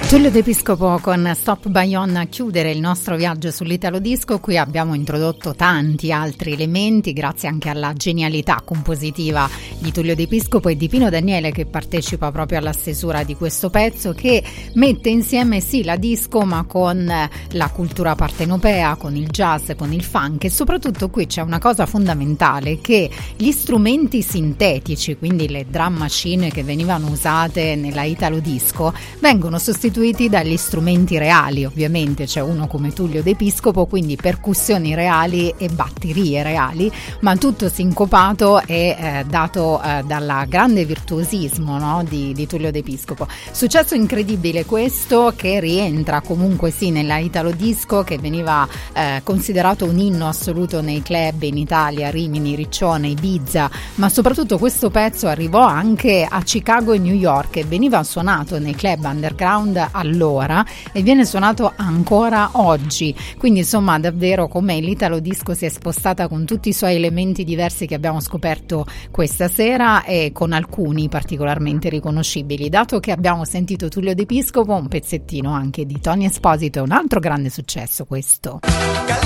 Tullio D'Episcopo con Stop Bayonne a chiudere il nostro viaggio sull'Italo Disco. Qui abbiamo introdotto tanti altri elementi grazie anche alla genialità compositiva di Tullio D'Episcopo e di Pino Daniele, che partecipa proprio alla stesura di questo pezzo, che mette insieme sì la disco ma con la cultura partenopea, con il jazz, con il funk, e soprattutto qui c'è una cosa fondamentale, che gli strumenti sintetici, quindi le drum machine che venivano usate nella Italo Disco, vengono sostituiti dagli strumenti reali. Ovviamente c'è uno come Tullio D'Episcopo, quindi percussioni reali e batterie reali, ma tutto sincopato e dato dalla grande virtuosismo, no, di Tullio D'Episcopo. Successo incredibile questo, che rientra comunque sì nella Italo Disco, che veniva considerato un inno assoluto nei club in Italia, Rimini, Riccione, Ibiza, ma soprattutto questo pezzo arrivò anche a Chicago e New York e veniva suonato nei club underground allora e viene suonato ancora oggi. Quindi insomma davvero come l'Italo Disco si è spostata con tutti i suoi elementi diversi che abbiamo scoperto questa sera, e con alcuni particolarmente riconoscibili. Dato che abbiamo sentito Tullio D'Episcopo, un pezzettino anche di Tony Esposito, un altro grande successo questo.